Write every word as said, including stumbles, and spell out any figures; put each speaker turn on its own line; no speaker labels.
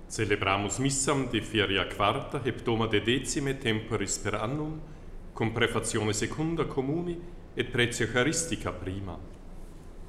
Celebramus missam de feria quarta heptoma de decime temporis per annum, cum prefazione secunda communi et pretia charistica prima.